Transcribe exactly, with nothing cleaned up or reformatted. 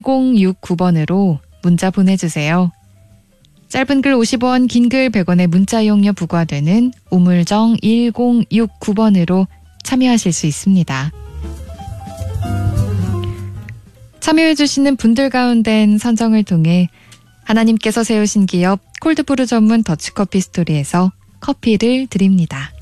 공육구 번으로 문자 보내주세요. 짧은 글 오십 원, 긴 글 백 원의 문자 이용료 부과되는 우물정 일공육구 번으로 참여하실 수 있습니다. 참여해주시는 분들 가운데는 선정을 통해 하나님께서 세우신 기업 콜드브루 전문 더치커피 스토리에서 커피를 드립니다.